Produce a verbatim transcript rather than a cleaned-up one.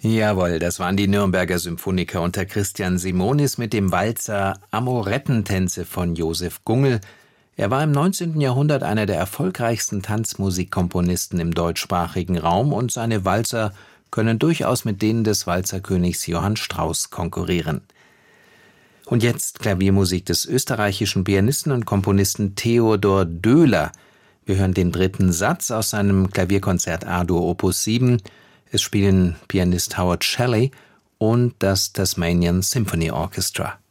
Jawohl, das waren die Nürnberger Symphoniker unter Christian Simonis mit dem Walzer Amorettentänze von Josef Gungel. Er war im neunzehnten Jahrhundert einer der erfolgreichsten Tanzmusikkomponisten im deutschsprachigen Raum und seine Walzer können durchaus mit denen des Walzerkönigs Johann Strauss konkurrieren. Und jetzt Klaviermusik des österreichischen Pianisten und Komponisten Theodor Döhler. Wir hören den dritten Satz aus seinem Klavierkonzert A-Dur Opus sieben. Es spielen Pianist Howard Shelley und das Tasmanian Symphony Orchestra.